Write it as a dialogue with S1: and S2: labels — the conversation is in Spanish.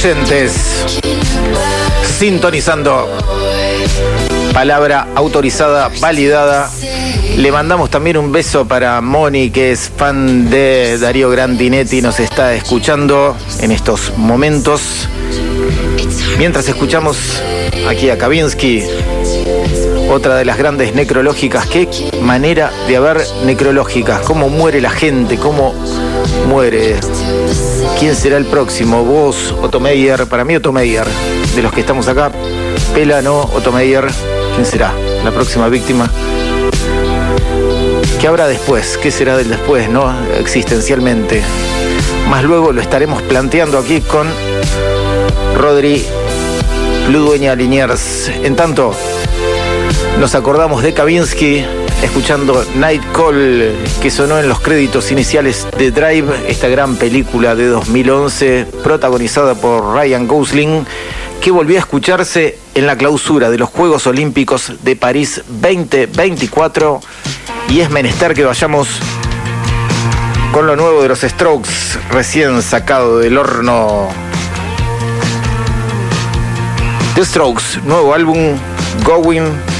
S1: oyentes sintonizando. Palabra autorizada, validada. Le mandamos también un beso para Moni, que es fan de Darío Grandinetti, nos está escuchando en estos momentos. Mientras escuchamos aquí a Kavinsky, otra de las grandes necrológicas. Qué manera de haber necrológicas, cómo muere la gente, cómo muere. ¿Quién será el próximo? ¿Vos, Otto Meyer? Para mí Otto Meyer, de los que estamos acá. Pela, no, Otto Meyer. ¿Quién será la próxima víctima? ¿Qué habrá después? ¿Qué será del después, no? Existencialmente. Más luego lo estaremos planteando aquí con Rodri Ludueña Liniers. En tanto, nos acordamos de Kavinsky escuchando Night Call, que sonó en los créditos iniciales de Drive, esta gran película de 2011 protagonizada por Ryan Gosling, que volvió a escucharse en la clausura de los Juegos Olímpicos de París 2024, y es menester que vayamos con lo nuevo de los Strokes, recién sacado del horno. The Strokes, nuevo álbum, Going